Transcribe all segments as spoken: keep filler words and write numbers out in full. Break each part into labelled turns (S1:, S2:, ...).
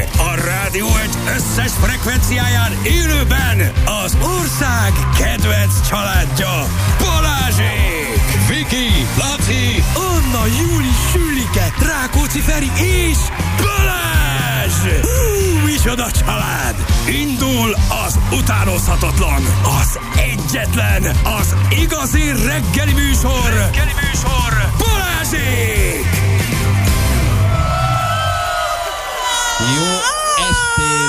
S1: A Rádió egy összes frekvenciáján élőben az ország kedvenc családja, Balázsék! Viki, Laci, Anna, Júli, Sülike, Rákóczi Feri és Balázs! Hú, micsoda család! Indul az utánozhatatlan, az egyetlen, az igazi reggeli műsor, reggeli műsor, Balázsék!
S2: Jó estét!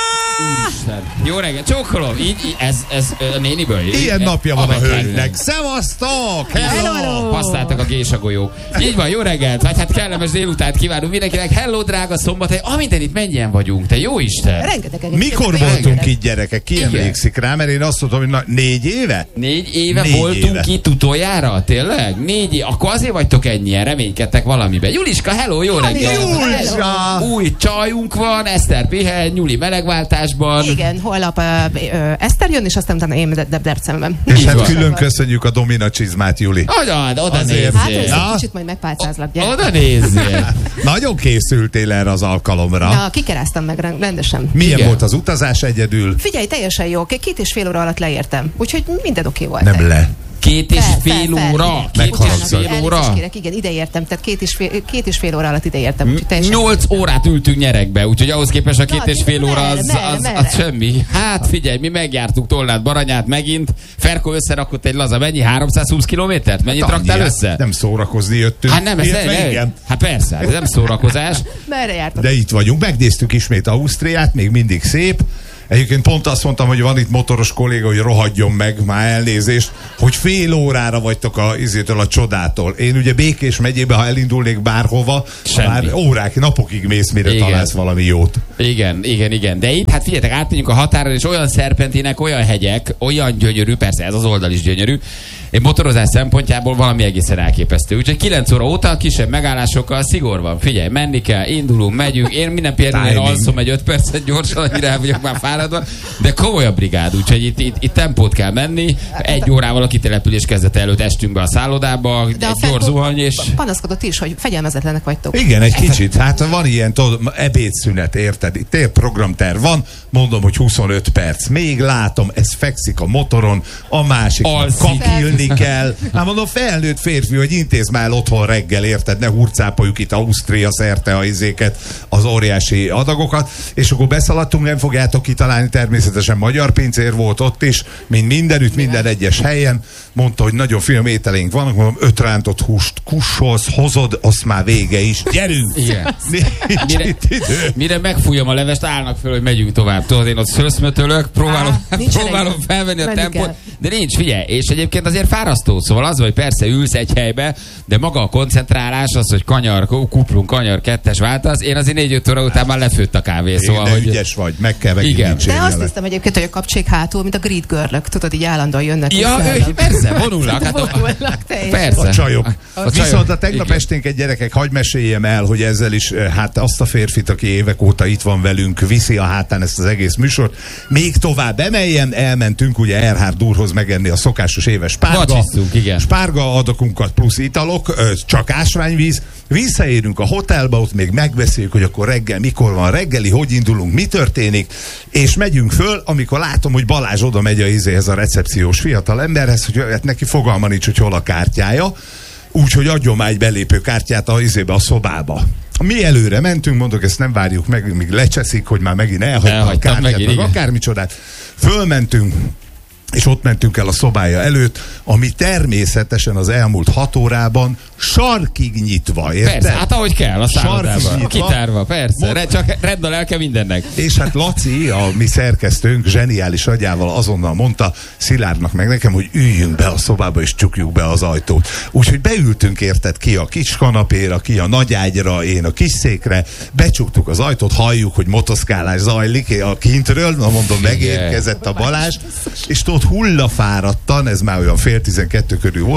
S2: Úristen! Jó reggel, csókolom! Így, így ez, ez a néniből.
S3: Ilyen napja van a
S2: Amerikán.
S3: hölgynek. Szevasztok!
S2: Hello!
S3: Hello!
S2: Passzáltak a gésagolyók. Így van, jó reggelt! Vagy hát kellemes délutánt kívánunk mindenkinek. Hello, drága szombathely! Amint itt mennyien vagyunk, te jó Isten!
S4: Rengeteg.
S3: Mikor voltunk itt, gyerekek? Ki emlékszik rá? Mert én azt mondtam, hogy na, négy éve?
S2: Négy éve
S3: Négy
S2: voltunk
S3: éve.
S2: itt utoljára? Tényleg? Négy éve? Akkor azért vagytok ennyien, reménykedtek valamiben. Juliska, hello, jó reggel!
S3: Juliska!
S2: Új csajunk van, Eszter pihen, Nyuli melegváltásban.
S4: Igen, holnap uh, uh, Eszter jön, és aztán utána én de, de, Debrecenben.
S3: És
S2: Így
S3: hát
S2: van.
S3: külön köszönjük a Domina csizmát, Juli.
S2: Oda, oda
S3: Azért.
S4: Hát
S2: nézzél!
S4: ez
S3: Na?
S4: egy kicsit majd megpálcázlak, gyere.
S2: Oda nézzél!
S3: Nagyon készültél erre az alkalomra.
S4: Na, kikeráztam meg rendesen.
S3: Milyen
S2: Igen.
S3: volt az utazás egyedül?
S4: Figyelj, teljesen jó. Két és fél óra alatt leértem. Úgyhogy minden oké volt.
S3: Nem le.
S2: Két és
S4: Fel,
S2: fél
S4: fel, fel,
S2: óra?
S4: igen.
S2: Két és
S3: Megharagszol.
S2: fél
S4: Elnézést
S2: óra?
S4: kérek, igen, ide értem, tehát két és fél, két és fél óra alatt ide értem. Úgyhogy teljesen
S2: Nyolc órát ültünk nyerekbe, úgyhogy ahhoz képest a két
S4: Na,
S2: és fél óra az,
S4: merre,
S2: az,
S4: merre?
S2: az semmi. Hát figyelj, mi megjártuk Tolnát, Baranyát megint. Ferko összerakott egy laza, mennyi? háromszázhúsz kilométert? Mennyit
S3: Hát
S2: raktál
S3: annyi,
S2: össze?
S3: hát Nem szórakozni jöttünk.
S2: Hát nem, ez
S3: Illetve
S2: ne,
S3: igen.
S2: hát persze, hát ez nem szórakozás.
S4: merre jártam?
S3: De itt vagyunk, megnéztük ismét Ausztriát, még mindig szép. Egyébként pont azt mondtam, hogy van itt motoros kolléga, hogy rohadjon meg, már elnézést, hogy fél órára vagytok a izétől, a csodától. Én ugye Békés megyébe, ha elindulnék bárhova,
S2: Semmi.
S3: már órák, napokig mész, mire
S2: Igen.
S3: találsz valami jót.
S2: Igen, igen, igen. De itt, hát figyeljetek, átmegyünk a határon, és olyan szerpentinek, olyan hegyek, olyan gyönyörű, persze ez az oldal is gyönyörű, egy motorozás szempontjából valami egészen elképesztő. Úgyhogy kilenc óra után kisebb megállásokkal szigor van. Figyelj, menni kell, indulunk, megyünk. Én minden például
S3: Timing.
S2: alszom egy öt percet gyorsan, annyira el vagyok már fáradva, de komoly a brigád, úgyhogy itt, itt, itt tempót kell menni. Egy órával a kitelepülés kezdete előtt estünk be a szállodába,
S4: De a
S2: egy gyors
S4: Ferko
S2: zuhany, és...
S4: panaszkodott is, hogy fegyelmezetlenek vagytok.
S3: Igen, egy kicsit. Hát van ilyen tudod, ebédszünet, érted? Itt egy programterv van, mondom, hogy huszonöt perc. Még látom, ez fekszik a motoron, a másik
S2: Alszik.
S3: kakilni kell. Hát mondom, felnőtt férfi, hogy intéz már el otthon reggel, érted? Ne hurcápoljuk itt Ausztria szerte a izéket, az óriási adagokat. És akkor beszaladtunk, nem fogjátok kitalálni, természetesen magyar pincér volt ott is, mint mindenütt, minden egyes helyen. Mondta, hogy nagyon finom ételeink vannak, mondom, öt rántott húst kussolsz, hozod, azt már vége is. Gyerünk!
S2: Igen.
S3: Nincs
S2: Mire,
S3: itt idő.
S2: mire megfújom a levest, állnak föl, hogy megyünk tovább. Tudod, én ott szőszmötölök, próbálom,
S4: Á, nincs
S2: próbálom
S4: elég.
S2: felvenni a
S4: Menni
S2: tempót,
S4: kell.
S2: de nincs, figyelj, és egyébként azért fárasztó, szóval az, hogy persze ülsz egy helybe, de maga a koncentrálás, az, hogy kanyar, kuplunk, kanyar, kettes váltasz, én azért négy-öt óra után már lefőtt a kávé, szóval,
S3: De
S2: hogy...
S3: ügyes vagy, meg kell megint
S2: Igen.
S3: dicsérni
S4: De azt
S3: vele.
S4: hiszem egyébként, hogy a kapcsék hátul, mint a grid girlök, tudod, így állandóan jönnek.
S2: Ja,
S4: vissza.
S2: ő, persze, vonulnak. Hát a,
S4: Vonulnak, teljesen.
S2: persze.
S3: A csajok.
S2: A csajok.
S3: Viszont a tegnap
S2: Igen.
S3: esténket, gyerekek, hagyj meséljem el, hogy ezzel is, eh, hát azt a férfit, aki évek óta itt van velünk, viszi a hátán ezt az egész műsort. Még tovább emeljen, elmentünk ugye Erhard úrhoz megenni a szokásos éves spárga.
S2: Vacsisztunk, igen.
S3: Spárga adakunkat plusz italok, ö, csak ásványvíz. Visszaérünk a hotelba, ott még megbeszéljük, hogy akkor reggel mikor van reggeli, hogy indulunk, mi történik, és megyünk föl, amikor látom, hogy Balázs oda megy a izéhez, a recepciós fiatal emberhez, hogy hát neki fogalma nincs, hogy hol a kártyája, úgyhogy adjon már egy belépő kártyát a izébe, a szobába. Mi előre mentünk, mondok, ezt nem várjuk meg, míg lecseszik, hogy már megint elhagyta a
S2: Elhagytam
S3: kártyát,
S2: megint,
S3: meg
S2: igen.
S3: akármicsodát. Fölmentünk, és ott mentünk el a szobája előtt, ami természetesen az elmúlt hat órában sarkig nyitva, érted?
S2: Persze, hát ahogy kell, a szállodában.
S3: Sarkig
S2: Kitárva, persze.
S3: Mond-
S2: Red, csak reddel el kell mindennek.
S3: És hát Laci, a mi szerkesztőnk zseniális agyával azonnal mondta Szilárdnak meg nekem, hogy üljünk be a szobába és csukjuk be az ajtót. Úgyhogy beültünk, érted, ki a kis kanapéra, ki a nagy ágyra, én a kis székre, becsuktuk az ajtót, halljuk, hogy motoszkálás zajlik a kintről, na mondom, megérkezett a Balázs, és tudod, hullafáradtan, ez már olyan fél tizenkettő körül volt,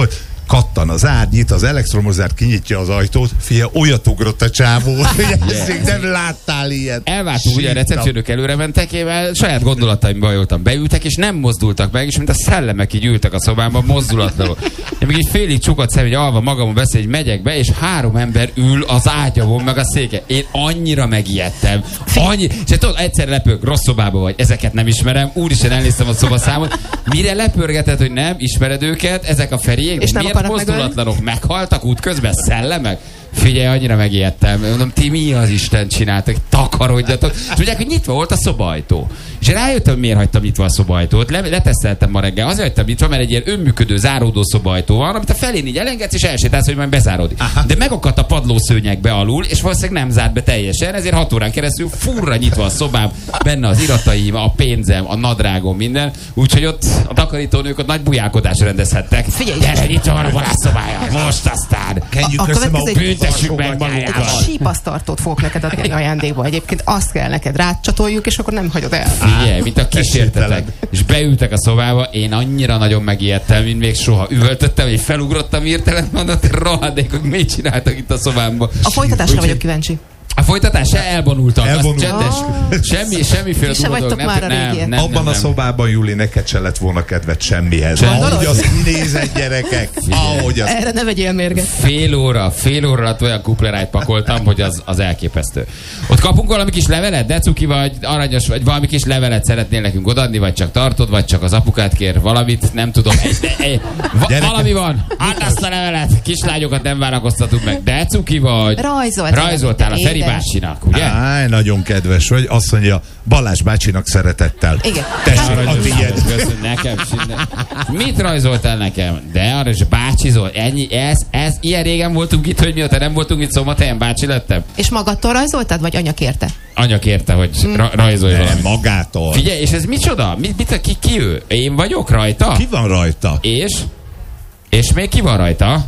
S3: kattan az ágy, nyit az elektromos zárt, kinyitja az ajtót, fia, olyat ugrott a csávó, hogy ezt még nem láttál ilyet.
S2: Elváltunk, ugye a recepciónök előre mentek, én saját gondolataimba bajoltam, beültek, és nem mozdultak meg, és mint a szellemek így ültek a szobámban, mozdulatlanul. Én még így félig csukott szem, hogy alva magamon beszél, hogy megyek be, és három ember ül az ágyamon, meg a széke. Én annyira megijedtem. Annyi, és tudod, egyszer lepők, rossz szobába vagy, ezeket nem ismerem, úristen, elnéztem a szobaszámot. Mire lepörgetett, hogy nem ismered őket, ezek a feriék,
S4: és
S2: miért mozdulatlanok, meghaltak útközben, szellemek? Figyelj, annyira megijedtem. Mondom, ti mi az Isten csináltak? Takarodjatok. És mondják, hogy nyitva volt a szobajtó. És rájöttem, miért hagytam nyitva a szobajtót. Le, leteszteltem ma reggel. Azért hagytam nyitva, mert egy ilyen önműködő záródó szobajtó van, amit a felén így elengedsz, és elsétálsz, hogy majd bezáródik. Aha. De megakadt a padlószőnyegbe alul, és valószínűleg nem zárt be teljesen, ezért hat órán keresztül furra nyitva a szobám, benne az irataim, a pénzem, a nadrágom, minden. Úgyhogy ott a takarítónők ott nagy bujálkodásra rendezhettek.
S4: Figyelj,
S2: gyere, nyitva van a balázsszobája. Most aztán.
S3: Kenjük
S4: A- a
S3: össze
S4: következő-
S3: magunk.
S2: Büntessük meg magunkat.
S4: Sípasztartót fogok neked adni ajándékba. Egyébként azt kell neked rácsatoljuk, és akkor nem hagyod el.
S2: Figyelj, mint a kísértetek. És beültek a szobába, én annyira nagyon megijedtem, mint még soha. Üvöltöttem, és felugrottam hirtelen, mondott, rohadékok, mit csináltak itt a szobámba.
S4: A folytatásra vagyok kíváncsi.
S2: A folytatás se elvonultak.
S3: Elvonult.
S2: Csendes. Semmi, semmiféle
S4: Ti se
S2: durva
S4: vagytok
S2: dolog.
S4: már a
S2: nem,
S4: régiek.
S2: nem,
S3: Abban
S2: nem,
S3: a
S2: nem.
S3: szobában, Juli, neked se lett volna kedved semmihez.
S2: Gondolod?
S3: Ahogy az kinézett, gyerekek. Ahogy az...
S4: Erre ne vegyél mérget.
S2: Fél óra, fél óra alatt olyan kuplerájt pakoltam, hogy az, az elképesztő. Ott kapunk valami kis levelet, de cuki vagy, aranyos vagy, valami kis levelet szeretnél nekünk odaadni, vagy csak tartod, vagy csak az apukát kér valamit, nem tudom. Egy, de, egy, va, valami van, add azt a levelet, kislányokat nem várakoztatunk meg, de cuki vagy.
S4: Rajzolt.
S2: Rajzoltál a Feri
S4: Édes.
S2: bácsinak, ugye?
S3: Áj, nagyon kedves vagy. Azt mondja, Balázs bácsinak szeretettel.
S4: Igen.
S3: Tessék, a tiéd.
S2: Köszönöm, nekem sinne. Mit rajzoltál nekem? De arra is bácsizol. Ennyi, ez, ez, ilyen régen voltunk itt, hogy mióta nem voltunk itt Szombathelyen, bácsi lettem.
S4: És magadtól rajzoltad, vagy anya kérte?
S2: Anya kérte, hogy ra- rajzolj
S3: Nem,
S2: valamit.
S3: magától.
S2: Figyelj, és ez micsoda? Mit, mit, ki, ki ő? Én vagyok rajta?
S3: Ki van rajta?
S2: És? És még ki van rajta?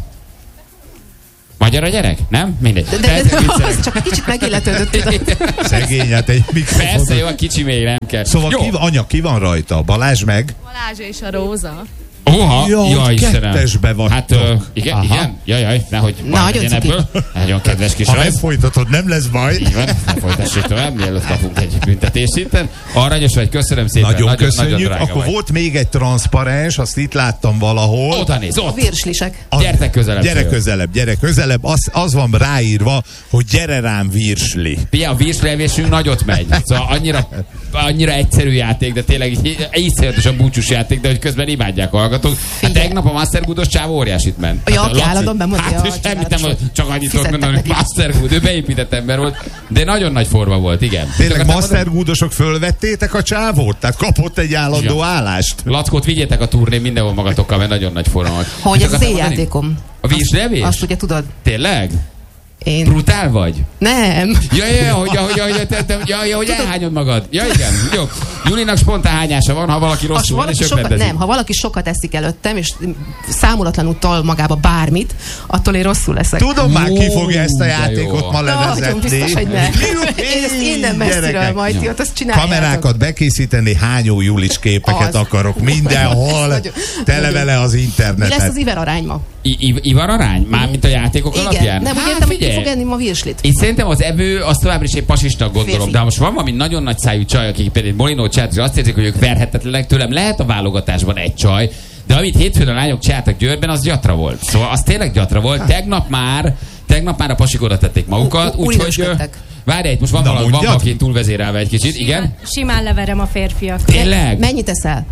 S2: Magyar a gyerek? Nem? Mindegy.
S4: De, de,
S2: Persze,
S4: de
S2: viccelek.
S4: az csak egy kicsit megilletődött. tudod.
S3: Szegény, hát egy mikrofon.
S2: Persze, jó, a kicsi még nem kell.
S3: Szóval
S2: jó.
S3: ki, van- anya, ki van rajta? Balázs meg?
S5: Balázs és a Róza.
S2: Oha,
S3: Jó,
S2: ja, Istenem.
S3: kettesbe vagytok.
S2: Hát, ö, igen,
S3: Aha.
S2: igen, jaj, jaj, nehogy
S4: Na,
S2: baj legyen
S4: nagyon cuki.
S2: ebből. Nagyon kedves kis
S3: Ha nem
S2: rajz.
S3: folytatod, nem lesz baj.
S2: Így van, ne folytassuk tovább, mielőtt kapunk egy büntetést itten. Aranyos vagy, köszönöm szépen.
S3: Nagyon,
S2: nagyon
S3: köszönjük.
S2: Nagyon drága
S3: Akkor
S2: vagy.
S3: volt még egy transzparens, azt itt láttam valahol.
S2: Oda néz, ott.
S4: Virslisek.
S3: Az-
S2: Gyertek közelebb,
S3: Gyere
S2: Csajok.
S3: közelebb, gyere közelebb. Az, az van ráírva, hogy gyere rám virsli.
S2: Pia, a virslevésünk nagyot megy. Szóval annyira, annyira egyszerű játék, de tényleg így- iszonyatosan búcsús játék, de hogy közben imádják a hallgatók. Hát
S4: Figyelj.
S2: tegnap a Master Good-os csávó óriásit ment.
S4: Ja,
S2: Hát a
S4: aki
S2: Laci-
S4: állandóan bemondja
S2: Hát
S4: a
S2: és semmit nem
S4: családos,
S2: volt, csak annyit tudok
S4: fizettek
S2: mondani, hogy
S4: neki.
S2: Master Good, ő beépített ember volt, de nagyon nagy forma volt, igen.
S3: Tényleg
S2: Csak
S3: Master Good-osok fölvettétek a csávót? Tehát kapott egy állandó
S2: Ja.
S3: állást?
S2: Lackót vigyétek a turnén mindenhol magatokkal, mert nagyon nagy forma volt.
S4: Hogy
S2: Mit
S4: ez az
S2: akartam
S4: én
S2: mondani?
S4: játékom.
S2: A virslevés?
S4: Azt ugye tudod?
S2: Tényleg?
S4: Én...
S2: Brutál vagy?
S4: Nem.
S2: Ja, ja, ja, hogy, ja, hogy, ja, te, te, ja, ja, hogy elhányod magad. Ja, igen. Jó. Julinak spontán hányása van, ha valaki
S4: Ha
S2: rosszul van,
S4: valaki,
S2: és
S4: sokat,
S2: öklendezik.
S4: nem, ha valaki sokat eszik előttem, és számolatlanul tol magába bármit, attól én rosszul leszek.
S3: Tudom már, ki
S2: Ó,
S3: fogja ezt a
S2: de
S3: játékot
S2: jó.
S3: ma
S4: Nagyon
S3: levezetni.
S4: biztos, hogy nem. Én ezt innen messziről
S3: Gyerekek.
S4: majd ti ott azt csináljátok.
S3: Kamerákat bekészíteni, hányó Julis képeket
S4: Az.
S3: akarok. Mindenhol.
S4: Nagyon-
S3: Tele
S4: nagyon-
S3: vele az
S4: Mi lesz
S3: internetet.
S4: az iver arány ma?
S2: I- I- Ivar arány? Mármint a játékok
S4: Igen,
S2: alapján?
S4: nem úgy
S2: Hát,
S4: értem, hogy ki
S2: figyelj.
S4: fog enni ma virslit.
S2: Én szerintem az evő, az továbbra is egy pasisnak gondolom,
S4: Férfi.
S2: de ha most van valami nagyon nagy szájú csaj, akik például Molinó csináltak, és azt érzik, hogy ők verhetetlenek tőlem, lehet a válogatásban egy csaj, de amit hétfőn a lányok csináltak Győrben, az gyatra volt. Szóval az tényleg gyatra volt. Tegnap már, tegnap már a pasik oda tették magukat,
S4: Ú- ú-
S2: úgyhogy...
S4: újraösködtek.
S2: Várj egy, most van
S3: Na,
S2: valami, van
S3: mondjad.
S2: valaki túlvezérelve egy kicsit, igen?
S5: Simán leverem a férfiak.
S2: Tényleg?
S4: Mennyit eszel?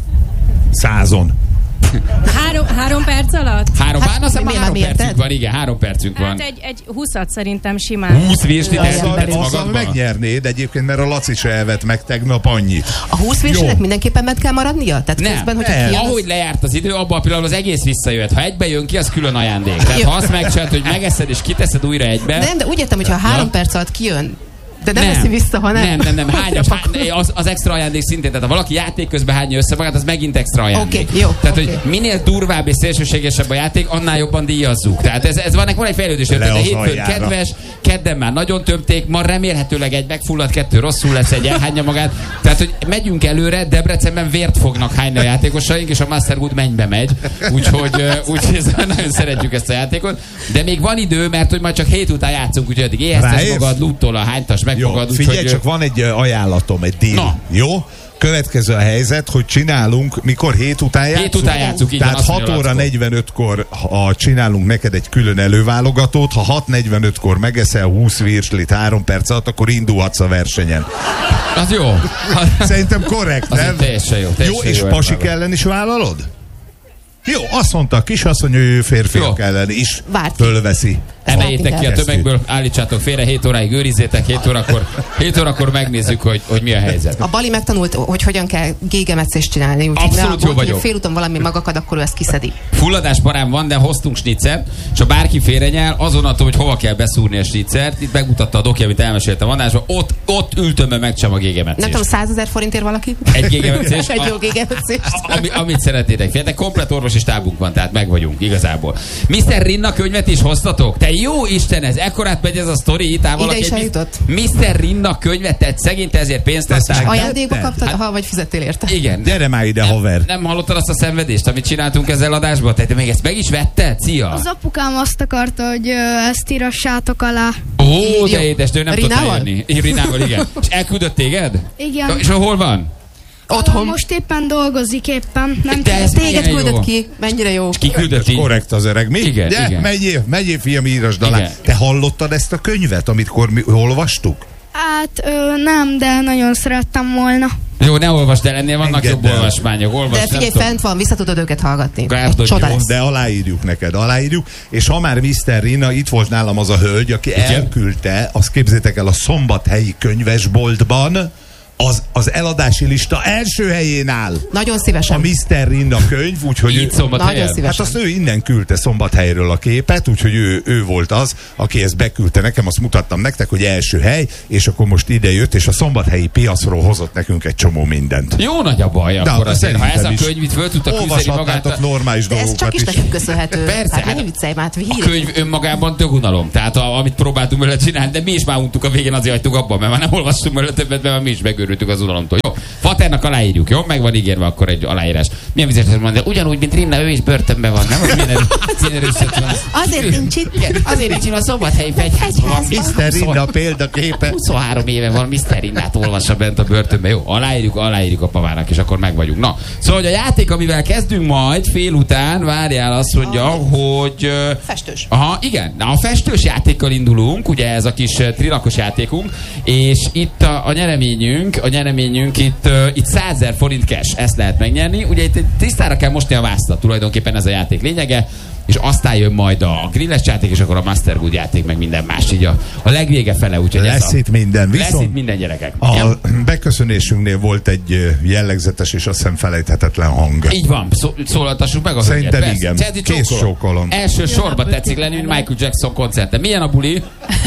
S3: Százon.
S5: Három, három perc alatt?
S2: Három,
S4: Hát,
S2: hát, azt hiszem,
S4: mi-
S2: már három
S4: mi-
S2: percünk
S4: érted?
S2: van, igen, három percünk van.
S5: Hát egy, egy húszat szerintem simán.
S2: húsz virslit
S4: Jaj,
S2: elszüntetsz
S4: emberi.
S3: Azzal
S2: magadba?
S3: megnyernéd egyébként, mert a Laci se elvett meg tegnap annyit.
S4: A húsz virslinek mindenképpen meg kell maradnia? Tehát
S2: Nem,
S4: közben, hogyha
S3: nem.
S4: kijön, az-
S2: Ahogy lejárt az idő, abban a pillanatban az egész visszajöhet. Ha egybe jön ki, az külön ajándék. Tehát
S4: Jó.
S2: ha azt megcsinálod, hogy megeszed és kiteszed újra egybe,
S4: Nem, de úgy értem, hogyha három
S2: Ja.
S4: perc alatt kijön, De nem veszi vissza, ha nem.
S2: Nem, nem, nem. Hányas, hány, az, az extra ajándék szintén. Tehát ha valaki játék közben hányja össze magát, az megint extra ajándék.
S4: Oké, jó.
S2: Tehát,
S4: Okay.
S2: hogy minél durvább és szélsőségesebb a játék, annál jobban díjazzuk. Tehát ez, ez van, van egy fejlődés.
S3: Le
S2: Tehát
S3: az
S2: hétfőn
S3: aljára.
S2: kedves, kedden már nagyon tömték, ma remélhetőleg egy megfulladt, kettő rosszul lesz, egy elhányja magát. Tehát, hogy megyünk előre, Debrecenben vért fognak hányni a játékosaink, és a Masterwood mennybe megy. Úgyhogy, úgyhogy nagyon szeretjük ezt a játékot. De még van idő, mert hogy majd csak hét után játszunk, úgyhogy addig éheztes
S3: Ráérsz?
S2: magad, lúttól a hánytas meg
S3: Jó,
S2: magad.
S3: figyelj,
S2: Úgyhogy,
S3: csak van egy ö, ajánlatom, egy deal.
S2: Na.
S3: Jó? Következő a helyzet, hogy csinálunk, mikor hét után játszunk?
S2: Hét után játszunk, így
S3: Tehát
S2: van, azt
S3: hat
S2: mondja
S3: óra
S2: Lackó.
S3: negyvenötkor ha csinálunk neked egy külön előválogatót, ha hat negyvenötkor megeszel húsz virslit három perc alatt, akkor indulhatsz a versenyen.
S2: az jó.
S3: Szerintem korrekt,
S2: Az
S3: nem?
S2: teljesen jó, teljesen
S3: Jó, és
S2: jó
S3: pasik
S2: elvállalás.
S3: ellen is vállalod? Jó, azt mondta a kisasszony, hogy ő férfiak
S2: Jó.
S3: ellen is
S4: Várt.
S3: fölveszi.
S2: Emeljétek ki a
S3: Ezt
S2: tömegből, állítsátok félre, hét óráig őrizzétek, hét órakor, hét órakor megnézzük, hogy, hogy mi a helyzet.
S4: A Bali megtanult, hogy hogyan kell gégemetszést csinálni. Úgyhogy
S2: Abszolút
S4: ne
S2: jó
S4: aggódj,
S2: vagyok.
S4: hogy félúton valami magakad, akkor ő ezt kiszedi.
S2: Fulladás parám van, de hoztunk snitzert, és ha bárki félrenyel, azon attól, hogy hova kell beszúrni a snitzert, itt megmutatta a doki, amit elmeséltem a adásban, ott, ott ültöm be megcsem a
S4: Nem
S2: gégemetszést.
S4: tudom, százezer forintért valaki?
S2: Egy gégemetszés?
S4: Egy jó
S2: A-
S4: gégemetszést.
S2: Ami, amit szeretnétek. Féltek, komplet orvosi stábunk van, tehát meg vagyunk igazából. miszter Rinna könyvet is hoztatok? Te jó Isten, ez ekkorát megy ez a sztori, itt áll valaki.
S4: is
S2: egy
S4: eljutott.
S2: miszter Rinna könyvet, te szegény, te ezért pénzt
S3: Ezt
S2: adtál.
S3: meg-
S4: Ajándékba
S3: Nem.
S4: kaptad,
S2: Hát-
S4: ha vagy fizettél érte?
S2: Igen.
S3: Gyere már ide, haver.
S2: Nem hallottad azt a szenvedést, amit csináltunk ezzel adásban? Te, te még ezt meg is vetted? Szia!
S6: Az apukám azt akarta, hogy ö, ezt írassátok alá.
S2: Ó, de
S4: Jó.
S2: édes, ő nem tudott
S4: Rinával?
S2: eljönni. Í- Rinával, igen. És elküldött téged?
S6: Igen.
S2: És hol van?
S4: Otthon.
S6: Most éppen dolgozik éppen. Nem
S2: De ez
S4: Téged
S2: milyen
S4: küldött
S2: jó.
S4: ki. Mennyire jó.
S2: Ki küldött így?
S3: Korrekt az öreg. Mi?
S2: Igen,
S3: Gyere,
S2: igen.
S3: Menjél, menjél, fiam, írasd alá.
S2: Igen.
S3: Te hallottad ezt a könyvet, amit kor mi olvastuk?
S6: Hát ö, nem, de nagyon szerettem volna.
S2: Jó, ne olvasd el, ennél vannak
S3: Engedd
S2: jobb
S3: el.
S2: olvasmányok. Olvasd,
S4: De
S2: nem
S4: figyelj,
S2: tudom.
S4: fent van, vissza tudod őket hallgatni.
S2: Kártod,
S4: Csoda
S2: jó,
S4: lesz.
S3: De aláírjuk neked, aláírjuk. És ha már miszter Rina, itt volt nálam az a hölgy, aki
S2: Igen.
S3: elküldte, azt képzétek el, a szombathelyi könyvesboltban az, az eladási lista első helyén áll.
S4: Nagyon
S3: A
S4: szívesen.
S3: miszter Rina könyv, úgyhogy
S2: Így
S3: ő,
S2: szombat
S4: Nagyon
S2: helyen?
S4: szívesen.
S3: hát azt ő innen küldte Szombathelyről a képet, úgyhogy ő, ő volt az, aki ezt beküldte nekem, azt mutattam nektek, hogy első hely, és akkor most ide jött, és a szombathelyi piacról hozott nekünk egy csomó mindent.
S2: Jó nagy a baj,
S3: De
S2: akkor azért, ha ez a
S3: szerintem is.
S2: könyv itt föl tudta küzdeni magát.
S3: Olvashatnátok normális
S4: De ez
S3: dolgokat
S4: csak is
S3: is.
S4: nekünk köszönhető.
S2: Persze,
S4: Hát
S2: hát
S4: ne viccelj már, hát
S2: A
S4: híres.
S2: könyv önmagában tök unalom. Tehát a, amit próbáltunk vele csinálni, de mi is már untuk a végén, azért hagytuk abban, mert már nem olvastunk vele többet, mert már mi is megőrültük az unalomtól. Jó, Faternak aláírjuk, jó? Meg van ígérve akkor egy aláírás. Milyen vizet mondani? De ugyanúgy, mint Rinna, ő is börtönben van, nem? Milyen, erő, milyen erőszak van.
S4: Azért nincs itt.
S2: Igen, azért nincs itt a szombathelyi fegyházban. van.
S3: miszter Rina példaképe.
S2: huszonhárom éve van, miszter Rinnát olvassa bent a börtönben. Jó, aláírjuk, aláírjuk a pavának, és akkor meg vagyunk. Na, szóval hogy a játék, amivel kezdünk majd fél után, várjál, azt mondja, hogy... ö,
S4: Festős.
S2: Aha, igen. Na, a festős játékkal indulunk, ugye ez a kis uh, trilakos játékunk, és itt a, a nyereményünk, a nyereményünk itt, uh, itt százezer forint cash, ezt lehet megnyerni. Ugye itt tisztára kell mosni a vászlat, tulajdonképpen ez a játék lényege, és aztán jön majd a grilles játék, és akkor a Masterwood játék, meg minden más, így a, a legvége fele, úgyhogy ez
S3: Lesz
S2: a,
S3: itt minden.
S2: lesz itt
S3: Viszont
S2: minden gyerekek.
S3: a
S2: Igen?
S3: beköszönésünknél volt egy ö, jellegzetes és azt hiszem felejthetetlen hang.
S2: Így van, szó, szólaltassuk meg a
S3: Szerintem
S2: hölgyet, persze.
S3: igen.
S2: Cseti
S3: Kész
S2: csókolom.
S3: csókolom.
S2: Első sorba tetszik lenni, mint Michael Jackson koncerten. Milyen a buli?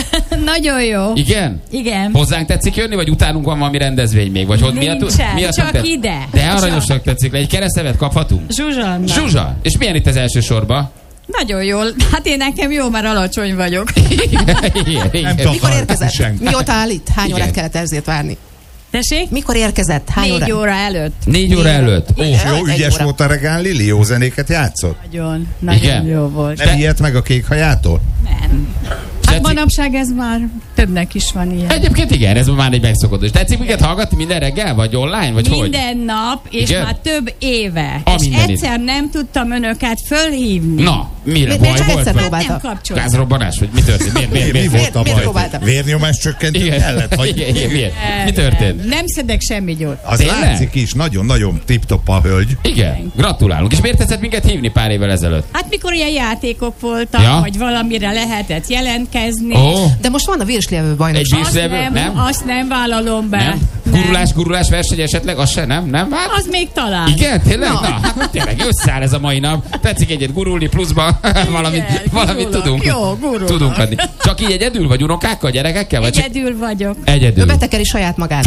S5: Nagyon jó.
S2: Igen?
S5: Igen.
S2: Hozzánk tetszik jönni, vagy utánunk van valami rendezvény még? Vagy hogy
S5: Nincsen,
S2: miatt
S5: csak
S2: tett-
S5: ide.
S2: De aranyosak tetszik le. Egy keresztevet kaphatunk?
S5: Zsuzsa.
S2: Zsuzsa! És milyen itt az első sorba?
S5: Nagyon jól. Hát én nekem jó, mert alacsony vagyok.
S2: Igen, igen.
S3: Nem
S4: Mikor
S3: takar
S4: érkezett?
S3: senki.
S4: Mióta áll itt? Hány
S2: Igen.
S4: órát kellett ezért várni?
S5: Tessék?
S4: Mikor érkezett? Hány
S5: Négy
S4: óra?
S5: óra előtt.
S2: Négy óra előtt. Ó,
S3: Jó,
S4: Egy
S3: ügyes
S4: óra.
S3: volt a regán Lili, jó zenéket játszott?
S5: Nagyon, nagyon
S2: Igen?
S5: jó volt.
S3: Nem ilyet meg a kék hajától?
S5: Nem. Hát
S2: Tetszik?
S5: manapság ez már többnek is van ilyen.
S2: Egyébként igen, ez már egy megszokott. És tetszik minket hallgatni minden reggel? Vagy online? Vagy hogy?
S5: Minden nap, és
S2: Igen?
S5: már több éve.
S2: A
S5: és
S2: mindenit.
S5: egyszer nem tudtam önöket fölhívni.
S2: Na, mire?
S4: Miért
S2: Baj
S4: csak
S2: volt?
S4: egyszer
S2: Vagy
S4: próbálta?
S5: Nem kapcsoltam.
S2: Gázrobbanás? Vagy mi történt? Miért? Miért?
S3: Mi, mi
S2: miért?
S3: volt a
S4: miért
S3: baj?
S4: próbáltam?
S3: Vérnyomás csökkentő
S2: Igen.
S3: kellett? Vagy
S2: Igen, igen, miért? Mi történt?
S5: Nem szedek semmi gyót.
S3: az
S2: Tényleg?
S3: látszik is, nagyon-nagyon tip-top a hölgy.
S2: Igen, gratulálunk. És miért tetszett minket hívni pár évvel ezelőtt?
S5: Hát mikor ilyen játékok voltak,
S2: Ja.
S5: vagy valamire lehetett jelentkezni.
S2: Ó,
S4: De most van a virslevő
S2: egy
S4: bajnokság.
S2: bírs-
S5: Azt
S2: Bízlevő?
S5: nem,
S2: Nem?
S5: azt nem vállalom be.
S2: nem? Gurulás, gurulás verseny esetleg? Az se, nem? Nem? Hát,
S5: Az még talán.
S2: igen, tényleg?
S4: Na.
S2: Na, hát tényleg összeáll ez a mai nap. Tetszik egyet gurulni pluszba, valamit,
S5: Igen,
S2: valamit
S5: gurulok.
S2: tudunk.
S5: Jó, gurulok.
S2: Tudunk adni. Csak Csak így egyedül vagy unokákkal, gyerekekkel? Vagy
S5: Egyedül vagyok.
S2: Egyedül.
S4: Ő betekeri saját magát.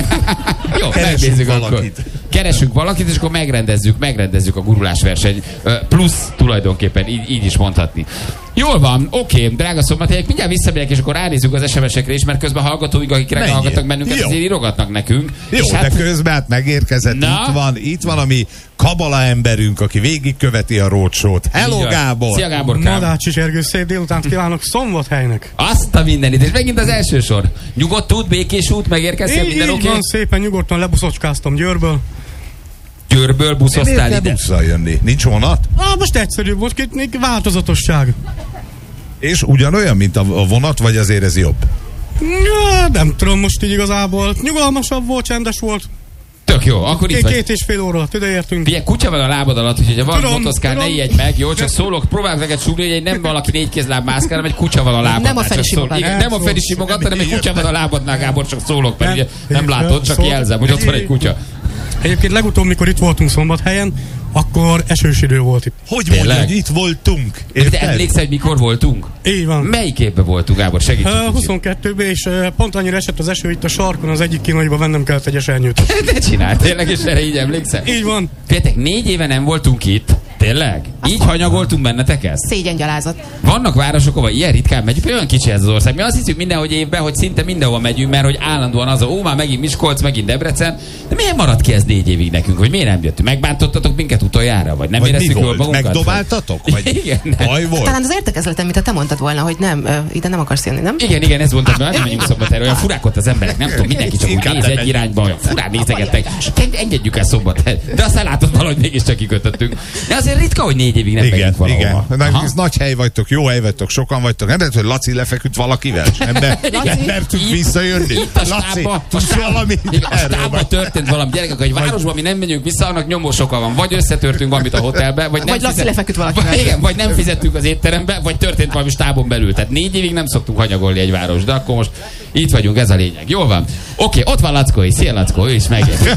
S2: Jó,
S3: Keresünk
S2: megnézzük
S3: valakit.
S2: akkor. Keresünk valakit, és akkor megrendezzük, megrendezzük a gurulásverseny. Plusz tulajdonképpen, így, így is mondhatni. Jól van, oké, drága szombathelyek, mindjárt visszamegyek, és akkor ránézzük az es em es-ekre is, mert közben hallgatóink, akik hallgatnak bennünket,
S3: Jó.
S2: azért írogatnak nekünk.
S3: Jó,
S2: És
S3: de
S2: hát,
S3: közben hát megérkezett,
S2: Na?
S3: itt van, itt van a mi kabala emberünk, aki végigköveti a roadshow-t. Hello,
S2: így van.
S3: Gábor!
S2: Szia, Gáborkám!
S7: Madácsi Zsergő, szép délutánt kívánok Szombathelynek!
S2: Azt a mindenit, és megint az első sor. Nyugodt út, békés út, megérkeztél,
S7: Így,
S2: minden
S7: így
S2: oké?
S7: van, szépen nyugodtan lebuszocskáztam Győrből.
S2: Győrből buszoztál
S3: Miért kell
S2: ide?
S3: busszal jönni? Nincs vonat?
S7: Ah, most egyszerűbb volt, két még változatosság.
S3: És ugyanolyan, mint a a vonat, vagy azért ez jobb?
S7: Ja, nem tudom most így igazából. Nyugalmasabb volt, csendes volt.
S2: Tök jó, akkor itt
S7: Két,
S2: vagy.
S7: két és fél óra alatt ide értünk.
S2: Figyelj, kutya van a lábad alatt, úgyhogy ha van
S7: Tudom,
S2: motoszkál, ne
S7: tudom.
S2: ijedj meg, jó? Csak szólok, próbálj neked súgni, hogy nem valaki négy kézláb mászkál, hanem egy kutya van a lábadnál.
S4: Nem a
S2: csak
S4: Feri
S2: szól-
S4: simogat.
S2: Igen, nem a Feri simogat, hanem egy kutya van a lábadnál, Gábor, csak szólok, mert ugye nem
S7: Nem,
S2: látod, csak
S7: szól-
S2: jelzem, hogy ott van egy kutya.
S7: Egyébként legutóbb, mikor itt voltunk Szombathelyen, akkor esős idő volt itt.
S3: Hogy
S2: Tényleg?
S3: mondja, hogy itt voltunk?
S2: De
S3: Érted?
S2: emlékszel, hogy mikor voltunk?
S7: Így van.
S2: Melyik évben voltunk, Gábor? Segíts.
S7: Uh, huszonkettőben, és uh, pont annyira esett az eső itt a sarkon, az egyik kínaiba vennem kellett egy esernyőt.
S2: Ne csinálj, tényleg, és erre így emlékszel?
S7: Így van.
S2: Féltek, négy éve nem voltunk itt. Tényleg? Így hanyagoltunk benneteket?
S4: Szégyengyalázat.
S2: Vannak városok, ahol ilyen ritkán megyünk, olyan kicsi ez az ország. Mi azt hiszük mindenhogy évben, hogy szinte mindenhova megyünk, mert hogy állandóan az, ó, már megint Miskolc, megint Debrecen. De miért maradt ki ez négy évig nekünk, hogy miért nem jöttünk? Megbántottatok minket utoljára, vagy nem
S3: Vagy mi
S2: éreztük jól
S3: volt?
S2: magunkat?
S3: Megdobáltatok? Vagy
S2: Igen.
S3: baj volt?
S4: Talán az értekezleten, mint te mondtad volna, hogy nem, ö, ide nem akarsz jönni, nem?
S2: Igen, igen, ez mondtad, mert nem menjünk Szombathelyre. Olyan furák ott az emberek, nem tudom, mindenki csak úgy
S3: Inkább
S2: néz
S3: nem
S2: egy
S3: menjünk.
S2: irányba, olyan furán nézegettek. Engedjük el Szombathelyt. De aztán látod valahogy mégiscsak kikötöttünk. De azért ritka, hogy négy évig nem
S3: Igen,
S2: megyünk valahova.
S3: igen. Meg
S2: Aha.
S3: ez nagy hely vagytok, jó hely vagytok, sokan vagytok. Nem lehet, hogy Laci lefeküdt valakivel, és nem, nem, nem, nem tud
S2: Itt-
S3: visszajönni.
S2: Itt a
S3: Laci,
S2: stábba, a
S3: tudsz valami?
S2: stábba, a stábba történt valami. Gyerekek, hogy városban mi nem megyünk vissza, annak nyomós oka van. Vagy összetörtünk valamit a hotelbe, vagy nem
S4: Vagy Laci lefeküdt valakivel.
S2: vagy, igen, vagy nem fizettünk az étterembe, vagy történt valami stábon belül. Tehát négy évig nem szoktunk hanyagolni egy város, de akkor most itt vagyunk, ez a lényeg. Jól van. Oké, ott van Lackó is. Szia, Lackó, ő is megért.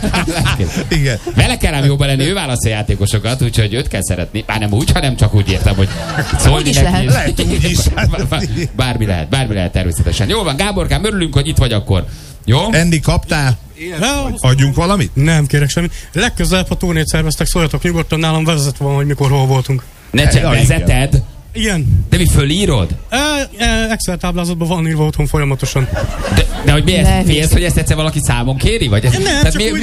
S3: Igen.
S2: Vele kell ám jóba lenni, ő választ a játékosokat, úgyhogy őt kell szeretni. Már nem úgy, hanem csak úgy értem, hogy szólni
S4: Úgy is
S2: neki.
S4: lehet.
S3: Lehet úgy is.
S2: Bármi lehet, bármi lehet természetesen. Jól van, Gáborkám, örülünk, hogy itt vagy akkor. Jó?
S3: Enni kaptál?
S7: Ja,
S3: Adjunk valamit?
S7: nem kérek semmit. Legközelebb, ha turnét szerveztek, szóljatok nyugodtan, nálam vezetve van, hogy mikor hol voltunk.
S2: Ne csak
S3: Ja,
S2: vezeted.
S7: Igen.
S2: De mi fölírod?
S7: E, e, Excel táblázatban van írva otthon folyamatosan.
S2: De, de hogy miért
S4: Ne,
S2: félsz, hogy ezt egyszer valaki számon kéri? Vagy ez,
S7: Nem,
S2: tehát
S7: csak
S2: mi,
S7: úgy-